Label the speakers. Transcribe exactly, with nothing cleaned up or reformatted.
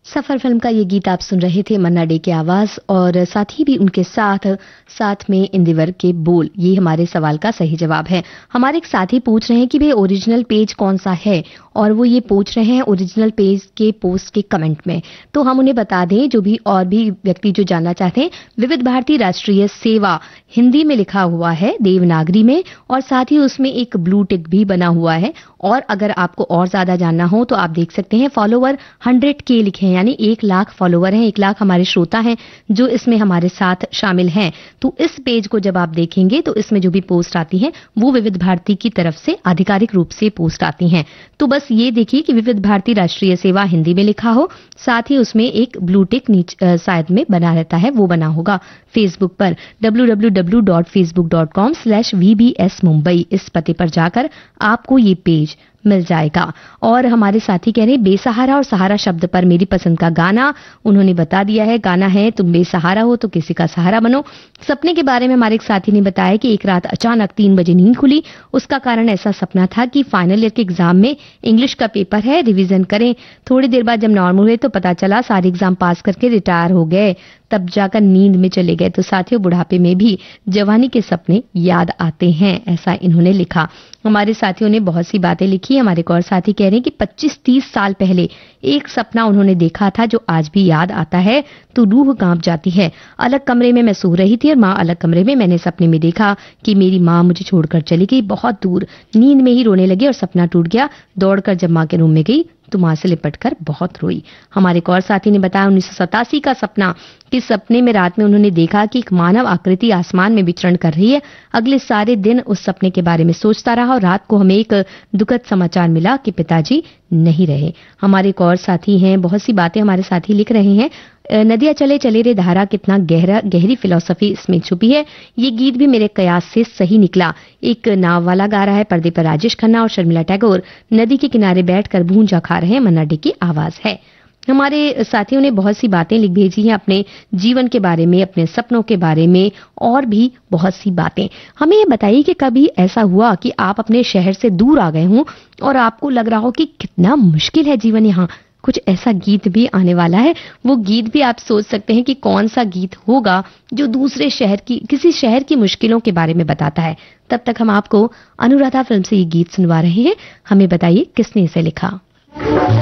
Speaker 1: सफर film का ये गीत आप सुन रहे थे, मन्ना डे की आवाज और साथ ही भी उनके साथ साथ में इंदिवर के बोल। ये हमारे सवाल का सही जवाब है। हमारे एक साथी पूछ रहे हैं कि भाई ओरिजिनल पेज कौन सा है, और वो ये पूछ रहे हैं ओरिजिनल पेज के पोस्ट के कमेंट में। तो हम उन्हें बता दें, जो भी और भी व्यक्ति जो जानना चाहते हैं, विविध भारती राष्ट्रीय सेवा हिंदी में लिखा हुआ है देवनागरी में, और साथ ही उसमें एक ब्लू टिक भी बना हुआ है। और अगर आपको और ज्यादा जानना हो तो आप देख सकते हैं, फॉलोवर हंड्रेड के लिखे हैं, यानी एक लाख फॉलोवर हैं, एक लाख हमारे श्रोता हैं जो इसमें हमारे साथ शामिल हैं। तो इस पेज को जब आप देखेंगे तो इसमें जो भी पोस्ट आती हैं वो विविध भारती की तरफ से आधिकारिक रूप से पोस्ट आती हैं। तो बस ये देखिए कि विविध भारती राष्ट्रीय सेवा हिंदी में लिखा हो, साथ ही उसमें एक ब्लू टिक नीचे साइड में बना रहता है, वो बना होगा। फेसबुक पर W W W dot Facebook dot com slash we B S Mumbai इस पते पर जाकर आपको ये पेज मिल जाएगा। और हमारे साथी कह रहे हैं बेसहारा और सहारा शब्द पर मेरी पसंद का गाना उन्होंने बता दिया है। गाना है तुम बेसहारा हो तो किसी का सहारा बनो। सपने के बारे में हमारे एक साथी ने बताया कि एक रात अचानक तीन बजे नींद खुली। उसका कारण ऐसा सपना था कि फाइनल ईयर के एग्जाम में इंग्लिश का पेपर है, रिवीजन करें। थोड़ी देर बाद जब नॉर्मल हुए तो पता चला सारे एग्जाम पास करके रिटायर हो गए, तब जाकर नींद में चले गए। तो साथियों, बुढ़ापे में भी जवानी के सपने याद आते हैं, ऐसा इन्होंने लिखा। हमारे साथियों ने बहुत सी बातें लिखी। हमारे एक और साथी कह रहे हैं कि पच्चीस तीस साल पहले एक सपना उन्होंने देखा था जो आज भी याद आता है तो रूह कांप जाती है। अलग कमरे में मैं सो रही थी और माँ अलग कमरे में। मैंने सपने में देखा कि मेरी माँ मुझे छोड़कर चली गई बहुत दूर। नींद में ही रोने लगी और सपना टूट गया। दौड़कर जब माँ के रूम में गई तो मां से लिपटकर बहुत रोई। हमारे एक और साथी ने बताया उन्नीस सौ सतासी का सपना कि सपने में रात में उन्होंने देखा कि एक मानव आकृति आसमान में विचरण कर रही है। अगले सारे दिन उस सपने के बारे में सोचता रहा और रात को हमें एक दुखद समाचार मिला कि पिताजी नहीं रहे। हमारे एक और साथी हैं, बहुत सी बातें हमारे साथी लिख रहे हैं। नदिया चले चले रे धारा, कितना गहरा गहरी फिलॉसफी इसमें छुपी है। ये गीत भी मेरे कयास से सही निकला। एक नाव वाला गा रहा है, पर्दे पर राजेश खन्ना और शर्मिला टैगोर नदी के किनारे बैठकर भूंजा खा रहे हैं, मन्ना डे की आवाज है। हमारे साथियों ने बहुत सी बातें लिख भेजी हैं अपने जीवन के बारे में, अपने सपनों के बारे में और भी बहुत सी बातें। हमें ये बताइए कि कभी ऐसा हुआ कि आप अपने शहर से दूर आ गए हों और आपको लग रहा हो कि कितना मुश्किल है जीवन यहाँ। कुछ ऐसा गीत भी आने वाला है। वो गीत भी आप सोच सकते हैं कि कौन सा गीत होगा जो दूसरे शहर की किसी शहर की मुश्किलों के बारे में बताता है। तब तक हम आपको अनुराधा फिल्म से ये गीत सुनवा रहे हैं। हमें बताइए किसने इसे लिखा।